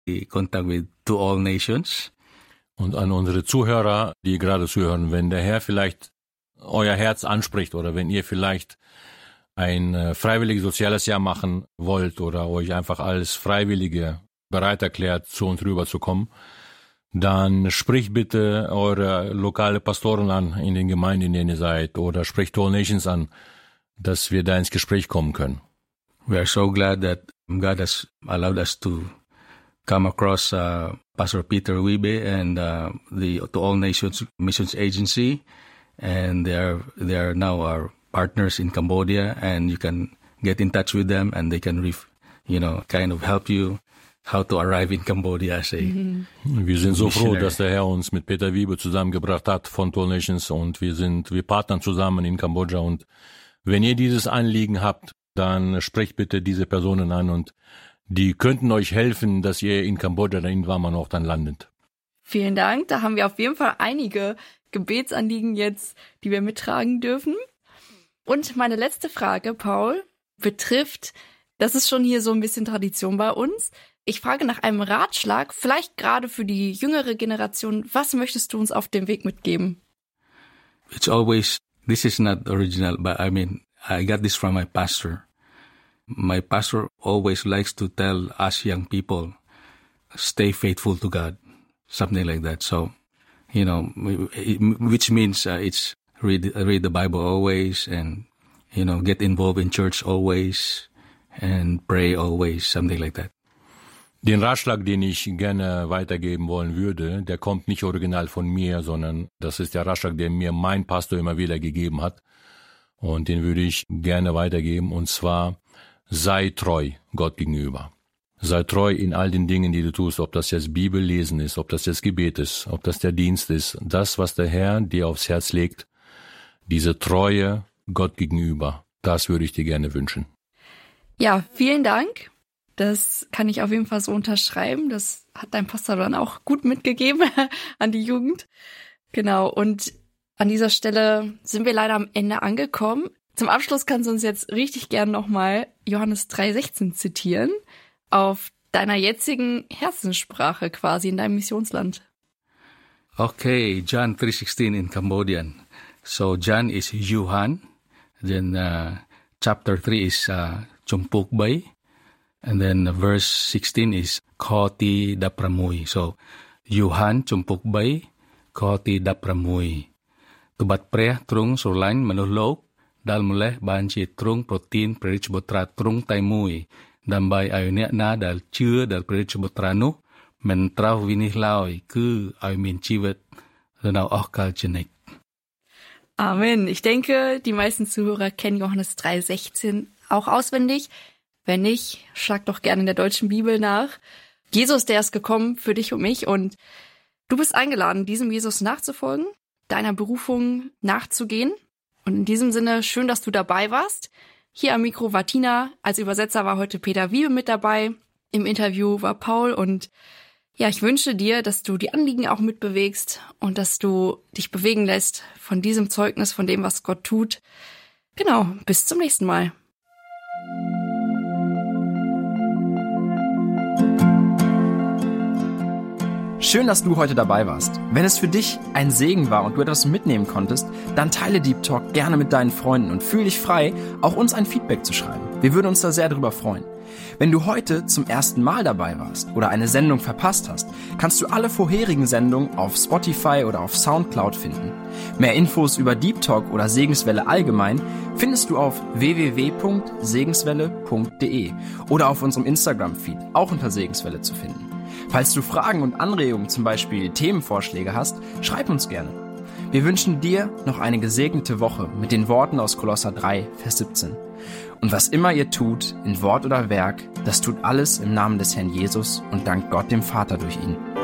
contact with To All Nations. Und an unsere Zuhörer, die gerade zuhören, wenn der Herr vielleicht euer Herz anspricht oder wenn ihr vielleicht ein freiwilliges soziales Jahr machen wollt oder euch einfach als Freiwillige bereit erklärt, zu uns rüberzukommen, dann spricht bitte eure lokale Pastoren an in den Gemeinden, in denen ihr seid, oder spricht To All Nations an, dass wir da ins Gespräch kommen können. We are so glad that God has allowed us to come across Pastor Peter Wiebe and the To All Nations Missions Agency, and they are now our partners in Cambodia, and you can get in touch with them, and they can kind of help you how to arrive in Cambodia as a Wir sind so froh, dass der Herr uns mit Peter Wiebe zusammengebracht hat von To All Nations, und wir partnern zusammen in Kambodscha, und wenn ihr dieses Anliegen habt, dann sprecht bitte diese Personen an, und die könnten euch helfen, dass ihr in Kambodscha oder irgendwann mal noch dann landet. Vielen Dank. Da haben wir auf jeden Fall einige Gebetsanliegen jetzt, die wir mittragen dürfen. Und meine letzte Frage, Paul, betrifft, das ist schon hier so ein bisschen Tradition bei uns. Ich frage nach einem Ratschlag, vielleicht gerade für die jüngere Generation. Was möchtest du uns auf dem Weg mitgeben? This is not original, but I got this from my pastor. My pastor always likes to tell us young people, stay faithful to God, something like that. So, which means it's read the Bible always, and, get involved in church always, and pray always, something like that. Den Ratschlag, den ich gerne weitergeben wollen würde, der kommt nicht original von mir, sondern das ist der Ratschlag, den mir mein Pastor immer wieder gegeben hat. Und den würde ich gerne weitergeben, und zwar: sei treu Gott gegenüber. Sei treu in all den Dingen, die du tust, ob das jetzt Bibellesen ist, ob das jetzt Gebet ist, ob das der Dienst ist. Das, was der Herr dir aufs Herz legt, diese Treue Gott gegenüber, das würde ich dir gerne wünschen. Ja, vielen Dank. Das kann ich auf jeden Fall so unterschreiben. Das hat dein Pastor dann auch gut mitgegeben an die Jugend. Genau, und an dieser Stelle sind wir leider am Ende angekommen. Zum Abschluss kannst du uns jetzt richtig gern nochmal Johannes 3,16 zitieren, auf deiner jetzigen Herzenssprache quasi in deinem Missionsland. Okay, John 3:16 in Cambodian. So John is Yuhan, then chapter 3 is Chumpuk Bay, and then verse 16 is Khoti Dapramui. So Yuhan Chumpuk Bay, Khoti Dapramui. Tubat Preh Trung Surlain Manuhlok, Dal Muleh Ban Chi Trung Protein Perich Botra Trung Taimui, Dambai Ayunia Na Dal Chưa Dal Perich Botranu, Mentrau Vinih Laoi, Kü Ayumin Chivet, Renau Ochkal Chenek. Amen. Ich denke, die meisten Zuhörer kennen Johannes 3,16 auch auswendig. Wenn nicht, schlag doch gerne in der deutschen Bibel nach. Jesus, der ist gekommen für dich und mich, und du bist eingeladen, diesem Jesus nachzufolgen, deiner Berufung nachzugehen. Und in diesem Sinne, schön, dass du dabei warst. Hier am Mikro war Tina, als Übersetzer war heute Peter Wiebe mit dabei, im Interview war Paul, und ja, ich wünsche dir, dass du die Anliegen auch mitbewegst und dass du dich bewegen lässt von diesem Zeugnis, von dem, was Gott tut. Genau, bis zum nächsten Mal. Schön, dass du heute dabei warst. Wenn es für dich ein Segen war und du etwas mitnehmen konntest, dann teile Deep Talk gerne mit deinen Freunden und fühl dich frei, auch uns ein Feedback zu schreiben. Wir würden uns da sehr darüber freuen. Wenn du heute zum ersten Mal dabei warst oder eine Sendung verpasst hast, kannst du alle vorherigen Sendungen auf Spotify oder auf Soundcloud finden. Mehr Infos über Deep Talk oder Segenswelle allgemein findest du auf www.segenswelle.de oder auf unserem Instagram-Feed, auch unter Segenswelle zu finden. Falls du Fragen und Anregungen, zum Beispiel Themenvorschläge hast, schreib uns gerne. Wir wünschen dir noch eine gesegnete Woche mit den Worten aus Kolosser 3, Vers 17. Und was immer ihr tut, in Wort oder Werk, das tut alles im Namen des Herrn Jesus und dankt Gott dem Vater durch ihn.